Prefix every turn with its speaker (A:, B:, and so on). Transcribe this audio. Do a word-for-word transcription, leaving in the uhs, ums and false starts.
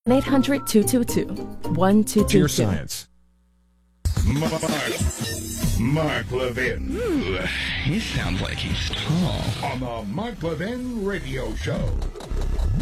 A: eight hundred, two two two, one two two two.
B: Dear Science.
C: Mark, Mark Levin.
D: Ooh, he sounds like he's tall.
C: On the Mark Levin Radio Show.